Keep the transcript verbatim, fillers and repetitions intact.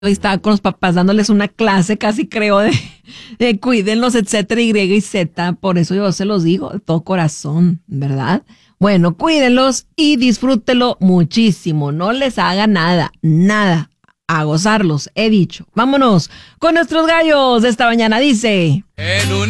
Hoy estaba con los papás dándoles una clase, casi creo, de, de cuídenlos, etcétera, Y y Z. Por eso yo se los digo de todo corazón, ¿verdad? Bueno, cuídenlos y disfrútenlo muchísimo. No les haga nada, nada. A gozarlos, he dicho. Vámonos con nuestros gallos de esta mañana, dice. En un